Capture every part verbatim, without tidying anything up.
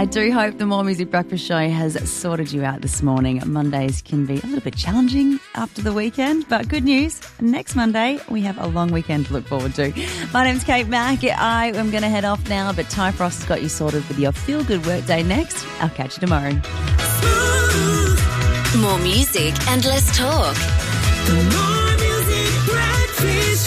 I do hope the More Music Breakfast Show has sorted you out this morning. Mondays can be a little bit challenging after the weekend, but good news, next Monday we have a long weekend to look forward to. My name's Kate Mack. I am going to head off now, but Ty Frost has got you sorted with your Feel Good Workday next. I'll catch you tomorrow. More music and less talk. The More Music Breakfast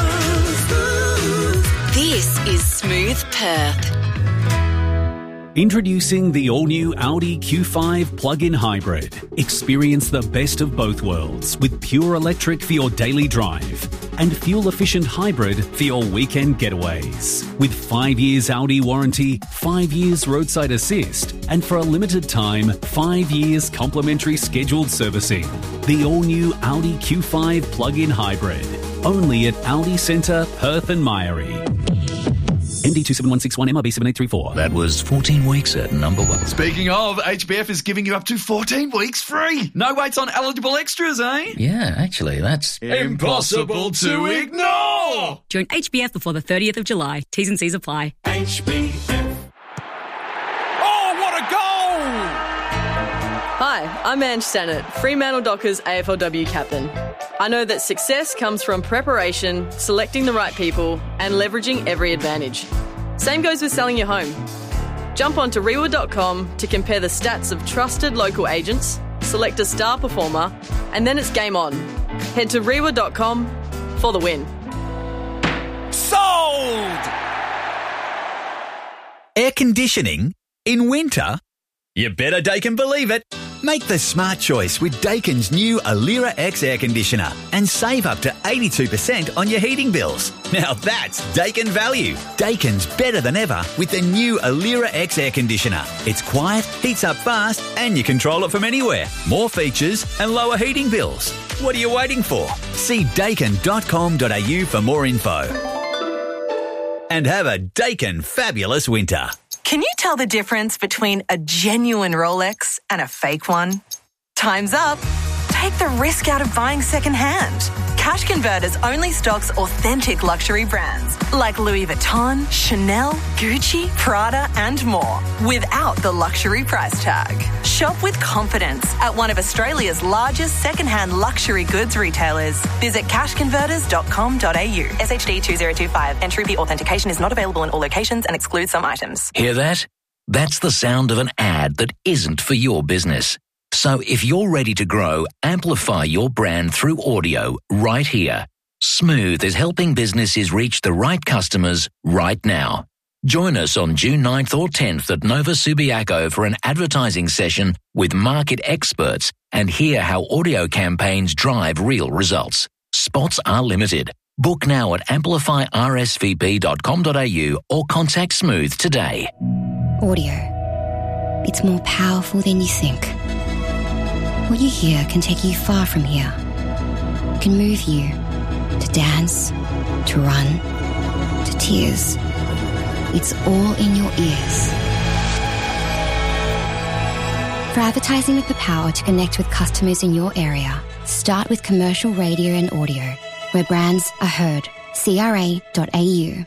Show. This is Smooth Perth. Introducing the all-new Audi Q five plug-in hybrid. Experience the best of both worlds with pure electric for your daily drive and fuel-efficient hybrid for your weekend getaways. With five years Audi warranty, five years roadside assist, and for a limited time, five years complimentary scheduled servicing. The all-new Audi Q five plug-in hybrid. Only at Audi Centre, Perth and Myrie. M D two seven one six one, M R B seven eight three four. That was fourteen weeks at number one. Speaking of, H B F is giving you up to fourteen weeks free. No waits on eligible extras, eh? Yeah, actually, that's impossible to ignore. Join H B F before the thirtieth of July. T's and C's apply. H B F. Oh, what a goal! Hi, I'm Ange Sennett, Fremantle Dockers A F L W captain. I know that success comes from preparation, selecting the right people, and leveraging every advantage. Same goes with selling your home. Jump onto rewa dot com to compare the stats of trusted local agents, select a star performer, and then it's game on. Head to rewa dot com for the win. Sold! Air conditioning in winter? You better Daikin believe it. Make the smart choice with Daikin's new Alira X air conditioner and save up to eighty-two percent on your heating bills. Now that's Daikin value. Daikin's better than ever with the new Alira X air conditioner. It's quiet, heats up fast, and you control it from anywhere. More features and lower heating bills. What are you waiting for? See daikin dot com dot a u for more info. And have a Daikin fabulous winter. Can you tell the difference between a genuine Rolex and a fake one? Time's up. Take the risk out of buying secondhand. Cash Converters only stocks authentic luxury brands like Louis Vuitton, Chanel, Gucci, Prada and more without the luxury price tag. Shop with confidence at one of Australia's largest secondhand luxury goods retailers. Visit cash converters dot com dot a u. S H D two zero two five. Entry fee authentication is not available in all locations and excludes some items. Hear that? That's the sound of an ad that isn't for your business. So if you're ready to grow, amplify your brand through audio right here. Smooth is helping businesses reach the right customers right now. Join us on June ninth or tenth at Nova Subiaco for an advertising session with market experts and hear how audio campaigns drive real results. Spots are limited. Book now at amplify r s v p dot com dot a u or contact Smooth today. Audio. It's more powerful than you think. What you hear can take you far from here. It can move you to dance, to run, to tears. It's all in your ears. For advertising with the power to connect with customers in your area, start with commercial radio and audio, where brands are heard. c r a dot a u.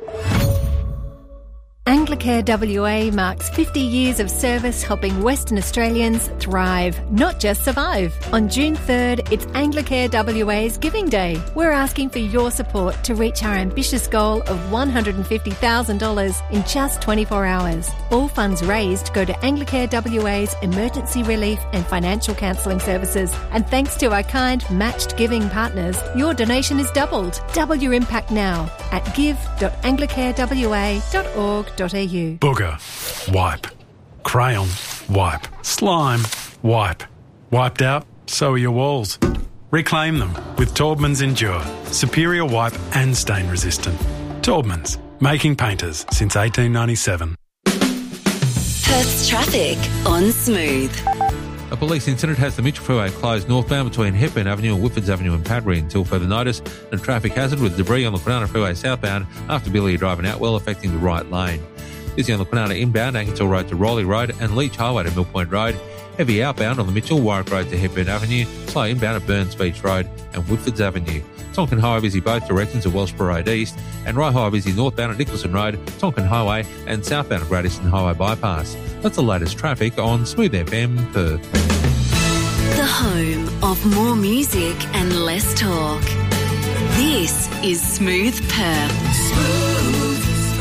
Anglicare W A marks fifty years of service helping Western Australians thrive, not just survive. On June third, it's Anglicare W A's Giving Day. We're asking for your support to reach our ambitious goal of one hundred fifty thousand dollars in just twenty-four hours. All funds raised go to Anglicare W A's emergency relief and financial counselling services. And thanks to our kind matched giving partners, your donation is doubled. Double your impact now at give dot anglicare w a dot org dot a u. Booger, wipe. Crayon, wipe. Slime, wipe. Wiped out, so are your walls. Reclaim them with Taubman's Endure. Superior wipe and stain resistant. Taubman's, making painters since eighteen ninety-seven. Perth's traffic on Smooth. A police incident has the Mitchell Freeway closed northbound between Hepburn Avenue and Whitfords Avenue in Padbury until further notice. And a traffic hazard with debris on the Kwinana Freeway southbound after Billy driving out well, affecting the right lane. Busy on the Kwinana inbound, Ankersall Road to Rowley Road and Leach Highway to Mill Point Road. Heavy outbound on the Mitchell, Warwick Road to Hepburn Avenue, slow inbound at Burns Beach Road and Woodfords Avenue. Tonkin Highway busy both directions at Wellsborough Road East, and Rye Highway busy northbound at Nicholson Road, Tonkin Highway and southbound at Great Eastern Highway Bypass. That's the latest traffic on Smooth F M Perth. The home of more music and less talk. This is Smooth Perth. Smooth.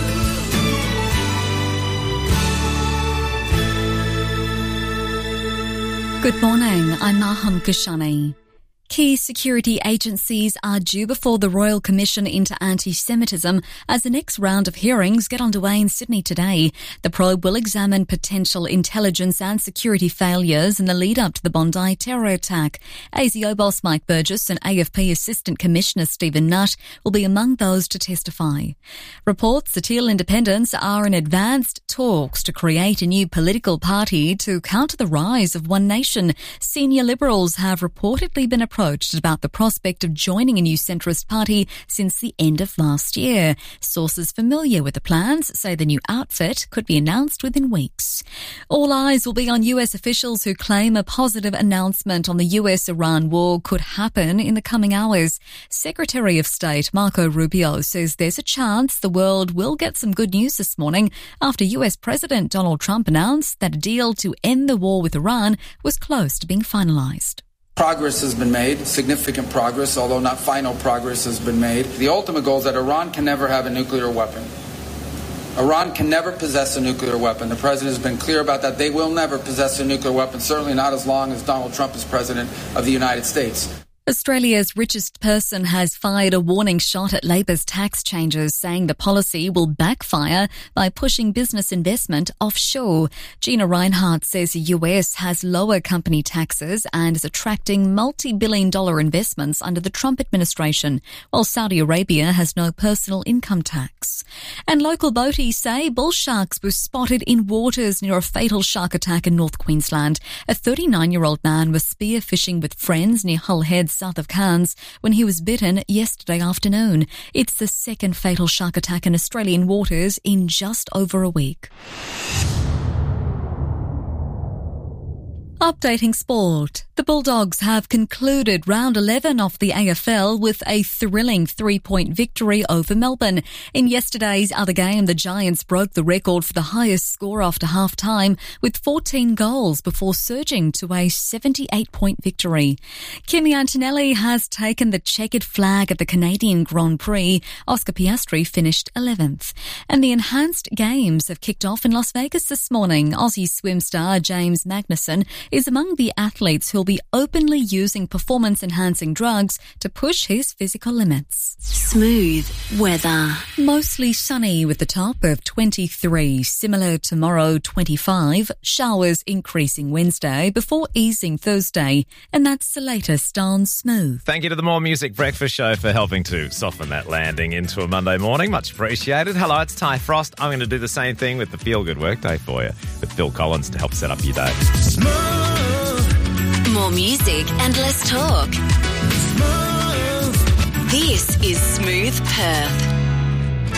Good morning, I'm Maham Kashani. Key security agencies are due before the Royal Commission into Anti-Semitism as the next round of hearings get underway in Sydney today. The probe will examine potential intelligence and security failures in the lead-up to the Bondi terror attack. A S I O boss Mike Burgess and A F P Assistant Commissioner Stephen Nutt will be among those to testify. Reports the Teal Independents are in advanced talks to create a new political party to counter the rise of One Nation. Senior Liberals have reportedly been approached about the prospect of joining a new centrist party since the end of last year. Sources familiar with the plans say the new outfit could be announced within weeks. All eyes will be on U S officials who claim a positive announcement on the U S Iran war could happen in the coming hours. Secretary of State Marco Rubio says there's a chance the world will get some good news this morning after U S President Donald Trump announced that a deal to end the war with Iran was close to being finalized. Progress has been made, significant progress, although not final progress has been made. The ultimate goal is that Iran can never have a nuclear weapon. Iran can never possess a nuclear weapon. The president has been clear about that. They will never possess a nuclear weapon, certainly not as long as Donald Trump is president of the United States. Australia's richest person has fired a warning shot at Labor's tax changes, saying the policy will backfire by pushing business investment offshore. Gina Reinhart says the U S has lower company taxes and is attracting multi-billion dollar investments under the Trump administration, while Saudi Arabia has no personal income tax. And local boaties say bull sharks were spotted in waters near a fatal shark attack in North Queensland. A thirty-nine-year-old man was spearfishing with friends near Hull Head, south of Cairns, when he was bitten yesterday afternoon. It's the second fatal shark attack in Australian waters in just over a week. Updating sport. The Bulldogs have concluded round eleven of the A F L with a thrilling three-point victory over Melbourne. In yesterday's other game, the Giants broke the record for the highest score after half-time with fourteen goals before surging to a seventy-eight point victory. Kimi Antonelli has taken the checkered flag at the Canadian Grand Prix. Oscar Piastri finished eleventh. And the enhanced games have kicked off in Las Vegas this morning. Aussie swim star James Magnussen is among the athletes who'll be openly using performance-enhancing drugs to push his physical limits. Smooth weather. Mostly sunny with a top of twenty-three. Similar tomorrow, twenty-five. Showers increasing Wednesday before easing Thursday. And that's the latest on Smooth. Thank you to the More Music Breakfast Show for helping to soften that landing into a Monday morning. Much appreciated. Hello, it's Ty Frost. I'm going to do the same thing with the Feel Good Workday for you with Phil Collins to help set up your day. Smooth. More music and less talk. Smooth. This is Smooth Perth.